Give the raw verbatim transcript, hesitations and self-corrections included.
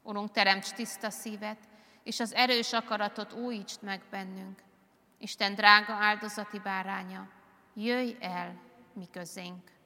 Urunk, teremts tiszta szívet, és az erős akaratot újítsd meg bennünk. Isten drága áldozati báránya, jöjj el mi közénk.